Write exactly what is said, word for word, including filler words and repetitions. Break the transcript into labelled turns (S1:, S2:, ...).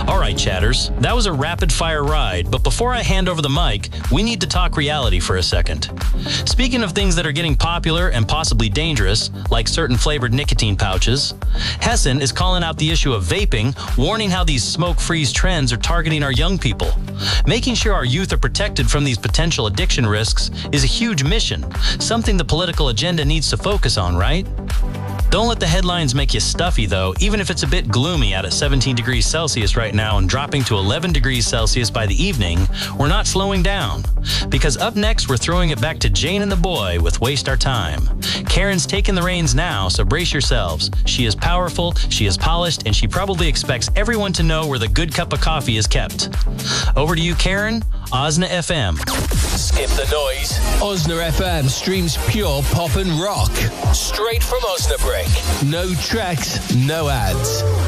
S1: All right, chatters, that was a rapid-fire ride, but before I hand over the mic, we need to talk reality for a second. Speaking of things that are getting popular and possibly dangerous, like certain flavored nicotine pouches, Hessen is calling out the issue of vaping, warning how these smoke-free trends are targeting our young people. Making sure our youth are protected from these potential addiction risks is a huge mission, something the political agenda needs to focus on, right? Don't let the headlines make you stuffy, though, even if it's a bit gloomy out at seventeen degrees Celsius right now and dropping to eleven degrees Celsius by the evening. We're not slowing down. Because up next, we're throwing it back to Jane and the boy with Waste Our Time. Karen's taking the reins now, so brace yourselves. She is powerful, she is polished, and she probably expects everyone to know where the good cup of coffee is kept. Over to you, Karen, Osna F M.
S2: Skip the noise.
S3: Osna F M streams pure pop and rock.
S2: Straight from Osnabrück.
S3: No tracks, no ads.